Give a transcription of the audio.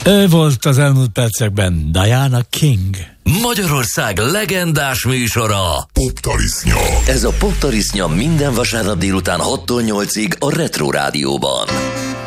Ő volt az elmúlt percekben Diana King. Magyarország legendás műsora. Poptarisznya. Ez a Poptarisznya minden vasárnap délután 6-tól 8-ig a Retro Rádióban.